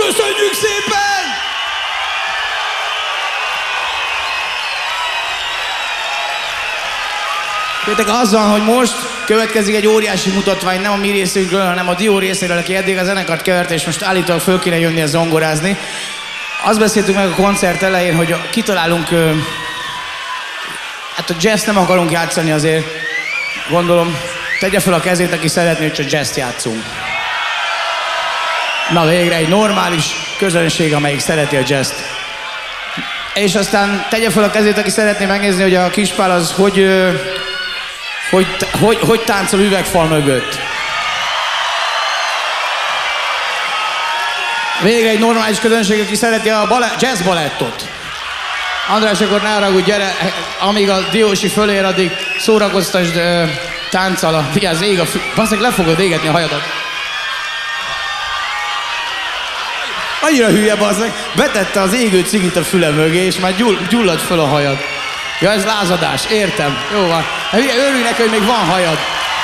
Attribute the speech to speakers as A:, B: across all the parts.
A: Köszönjük szépen! Jöttek azzal, hogy most következik egy óriási mutatvány, nem a mi részünkről, hanem a Dió részéről, aki eddig a zenekart keverte, és most állítólag föl kéne jönni a zongorázni. Azt beszéltük meg a koncert elején, hogy kitalálunk... Hát a jazz nem akarunk játszani azért, gondolom, tegye fel a kezét, aki szeretné, hogy csak jazz játszunk. Na végre egy normális közönség, amelyik szereti a jazzt. És aztán tegye fel a kezét, aki szeretné megnézni, hogy a Kispál az hogy táncol üvegfal mögött. Végre egy normális közönség, aki szereti a jazz balettot. András, akkor ne haragudj, gyere, amíg a Diósi fölér, addig szórakoztasd tánccal. Figyelj, ég a basszeg, le fogod égetni a hajadat. Annyira hülye, basszeg, betette az égő cigit a füle mögé, és már gyulladt föl a hajad. Ja, ez lázadás, értem. Jó van. Hát örülj neki, hogy még van hajad.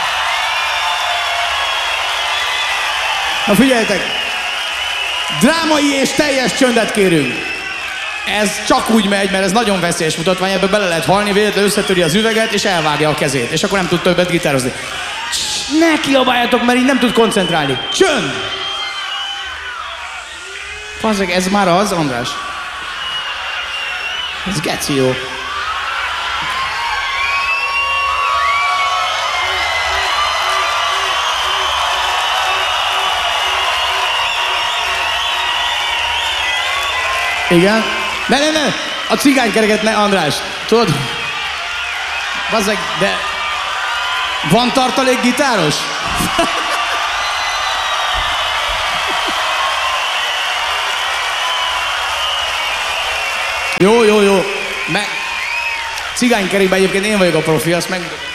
A: Na figyeljetek! Drámai és teljes csöndet kérünk. Ez csak úgy megy, mert ez nagyon veszélyes mutatvány, ebbe bele lehet halni, véletlenül összetöri az üveget, és elvágja a kezét. És akkor nem tud többet gitározni. Ne kiabáljatok, mert így nem tud koncentrálni. Csönd! Fazzeg, ez már az, András? Ez geci jó. Igen? Ne! A cigánykereket ne, András. Tudod? Bazzeg, de... Van tartalék gitáros? Jó. Cigánykerékben egyébként én vagyok a profi, azt megmutatom.